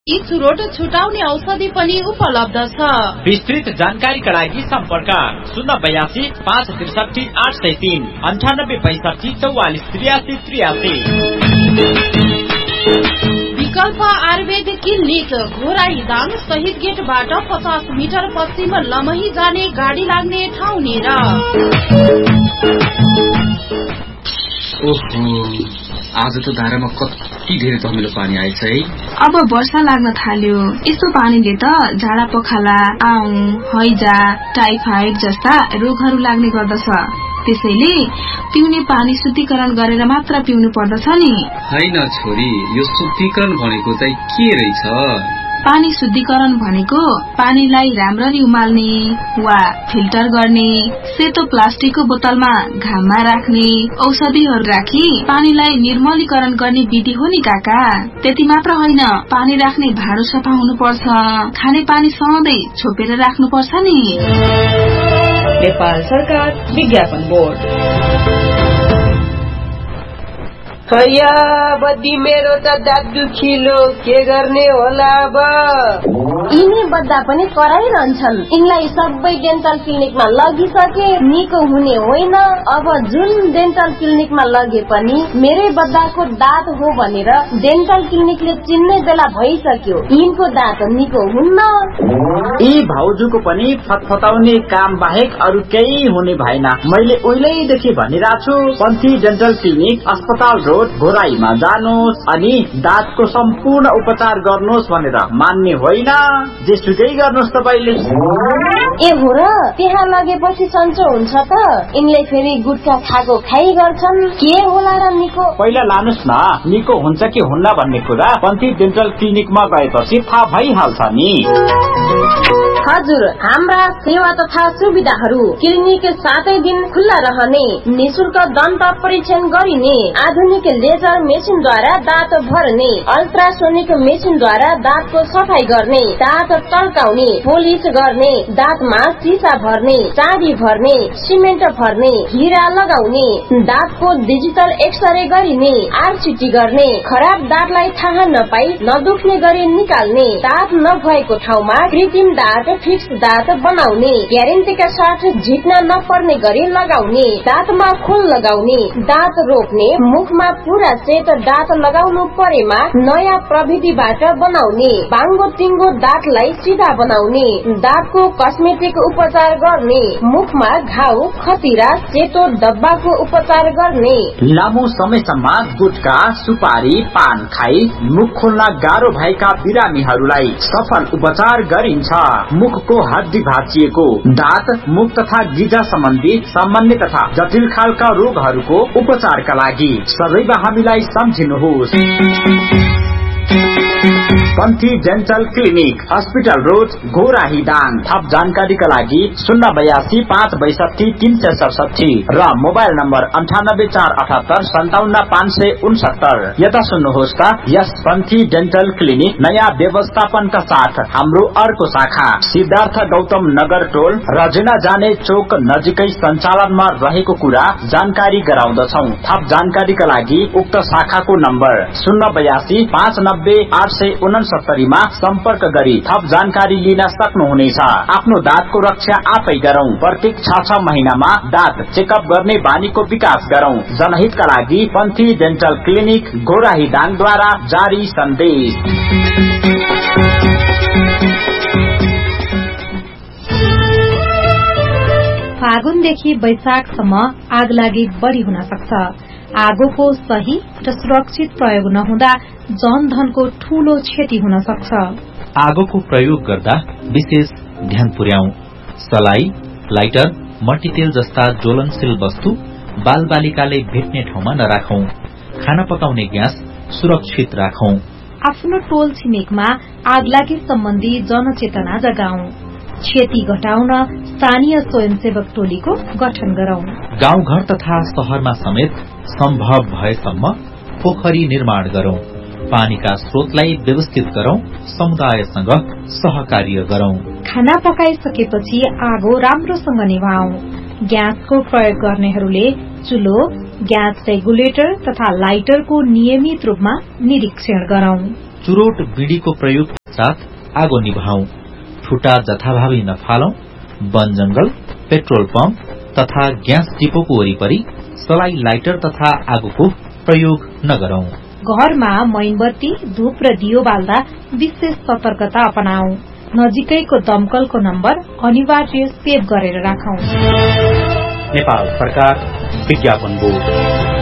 यी चुरोट छुटाउने औषधि पनि उपलब्ध छ। विस्तृत जानकारीका लागि सम्पर्क 082 563 803 98 65 44 83 विकल्प आयुर्वेद क्लिनिक घोराईदाङ शहीद गेटबाट 50 मिटर पश्चिम लमही जाने गाडी लाग्ने ठाउँ नेर। आज त धारामा कति धेरै धमिलो पानी आएछ है। अब वर्षा लाग्न थाल्यो। यस्तो पानीले त झाडा पखाला, आउँ, हैजा, टाइफाइड जस्ता रोगहरू लाग्ने गर्दछ। त्यसैले पिउने पानी शुद्धिकरण गरेर मात्र पिउनु पर्दछ नि। हैन छोरी, यो शुद्धिकरण भनेको चाहिँ के रहेछ? पानी शुद्धिकरण भनेको पानीलाई राम्ररी उमाल्ने वा फिल्टर गर्ने, सेतो प्लास्टिकको बोतलमा घाममा राख्ने, औषधिहरू राखी पानीलाई निर्मलीकरण गर्ने विधि हो नि काका। त्यति मात्र होइन, पानी राख्ने भाँडो सफा हुनुपर्छ, खाने पानी सधैँ छोपेर राख्नुपर्छ नि। नेपाल सरकार विज्ञापन बोर्ड। हैया बद्दी मेरो त दाँत दुखिलो, के गर्ने होला अब? यिनी बद्दा पनि कराइरहन्छन्। यिनलाई सबै डेन्टल क्लिनिकमा लगिसके, निको हुने होइन। अब जुन डेन्टल क्लिनिकमा लगे पनि मेरै बद्दाको दाँत हो भनेर डेन्टल क्लिनिकले चिन्ने बेला भइसक्यो। यिनको दाँत निको हुन्न। यी भाउजूको पनि फतफताउने काम बाहेक अरू केही हुने भएन। मैले उहिलेदेखि भनिरहेको छु, पन्थी डेन्टल क्लिनिक अस्पताल रोड घोराईमा जानुहोस् अनि दाँतको सम्पूर्ण उपचार गर्नुहोस् भनेर मान्ने होइन। जेसुकै गर्नुहोस् तपाईले। ए हो र, त्यहाँ लगेपछि सन्चो हुन्छ त? यिनले फेरि गुटखा खाएको खाइ गर्छन्, के होला र निको? पहिला लानुहोस् न, निको हुन्छ कि हुन्न भन्ने कुरा पन्थी डेन्टल क्लिनिकमा गएपछि थाहा भइहाल्छ नि। हजुर, हाम्रा सेवा तथा सुविधाहरू: क्लिनिक 7 दिन खुल्ला रहने, निशुल्क दन्त परीक्षण गरिने, आधुनिक लेजर मेसिनद्वारा दाँत भर्ने, अल्ट्रासोनिक मेसिनद्वारा दाँतको सफाई गर्ने, दाँत तर्काउने, पोलिस गर्ने, दाँतमा सिसा भर्ने, चाँदी भर्ने, सिमेन्ट भर्ने, हिरा लगाउने, दाँतको डिजिटल एक्सरे गरिने, आरसिटी गर्ने, खराब दाँतलाई थाहा नपाई नदुख्ने गरी निकाल्ने, दाँत नभएको ठाउँमा कृत्रिम दाँत फिक्स दाँत बनाउने, ग्यारेन्टीका साथ झिक्न नपर्ने गरी लगाउने, दाँतमा खोल लगाउने, दाँत रोप्ने, मुखमा पूरा सेट दाँत लगाउनु परेमा नयाँ प्रविधिबाट बनाउने, बाङ्गो टिङ्गो दाँतलाई सिधा बनाउने, दाँतको कस्मेटिक उपचार गर्ने, मुखमा घाउ, खतिरा, सेतो डब्बाको उपचार गर्ने। लामो समयसम्म गुटखा, सुपारी, पान खाई मुख खोल्न गाह्रो भएका बिरामीहरूलाई सफल उपचार गरिन्छ। मुखको हड्डी भाँचिएको, दाँत, मुख तथा गिजा सम्बन्धी सामान्य तथा जटिल खालका रोगहरूको उपचारका लागि सदैव हामीलाई सम्झिनुहोस्। पन्थी डेन्टल क्लिनिक, हस्पिटल रोड, घोराईदाङ। थप जानकारीका लागि 082 562 367 र मोबाइल नम्बर 98 478 57 569। यता सुन्नुहोस् त, यस पन्थी डेन्टल क्लिनिक नयाँ व्यवस्थापनका साथ हाम्रो अर्को शाखा सिद्धार्थ गौतम नगर टोल रजना जाने चोक नजिकै सञ्चालनमा रहेको कुरा जानकारी गराउँदछौ। थप जानकारीका लागि उक्त शाखाको नम्बर 082 590 869 मा सम्पर्क गरी थप जानकारी लिन सक्नुहुनेछ। आफ्नो दाँतको रक्षा आफै गरौं। प्रत्येक 6 महिनामा दाँत चेकअप गर्ने बानीको विकास गरौं। जनहितका लागि पन्थी डेन्टल क्लिनिक घोराईदाङद्वारा जारी सन्देश। फागुनदेखि वैशाखसम्म आगलागी बढी हुन सक्छ। आगोको सही र सुरक्षित प्रयोग नहुँदा जनधनको ठूलो क्षति हुन सक्छ। आगोको प्रयोग गर्दा विशेष ध्यान पुर्याऊ। सलाई, लाइटर, मट्टीतेल जस्ता ज्वलनशील वस्तु बालबालिकाले भेट्ने ठाउँमा नराखौं। खाना पकाउने ग्यास सुरक्षित राखौं। आफ्नो टोल छिमेकमा आगलागी सम्बन्धी जनचेतना जगाऊ। क्षति घटाउन स्थानीय स्वयंसेवक टोलीको गठन गरौं। गाउँघर तथा शहरमा समेत सम्भव भएसम्म पोखरी निर्माण गरौं। पानीका स्रोतलाई व्यवस्थित गरौं। समुदायसँग सहकार्य गरौं। खाना पकाइसकेपछि आगो राम्रोसँग निभाऊ। ग्यासको प्रयोग गर्नेहरूले चुलो, ग्यास रेगुलेटर तथा लाइटरको नियमित रूपमा निरीक्षण गरौं। चुरोट बीडीको प्रयोग साथ आगो निभाऊ, ठुटा जथाभावी नफालौं, वन जंगल, पेट्रोल पम्प तथा ग्यास डिपोको वरिपरि सलाई लाइटर तथा आगोको प्रयोग नगरौं। घरमा मैनबत्ती, धूप र दियो बाल्दा विशेष सतर्कता अपनाऊ। नजिकैको दमकलको नम्बर अनिवार्य सेभ गरेर राखौं। नेपाल सरकार विज्ञापन बोर्ड।